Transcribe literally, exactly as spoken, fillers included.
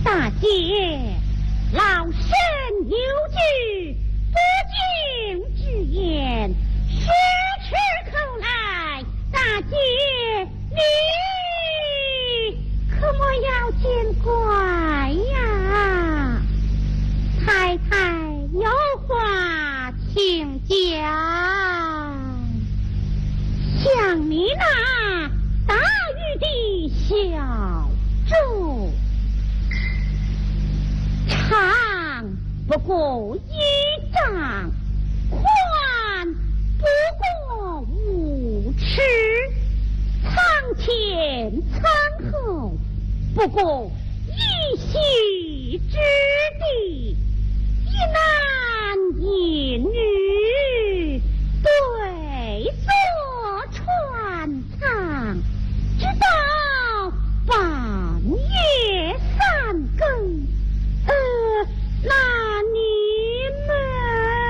大姐，老身有句不敬之言，说出口来，大姐你可莫要见怪呀。太太有话请讲。像你那大禹的小主，长不过一丈，宽不过五尺，苍前苍后不过一席之地，一男一女。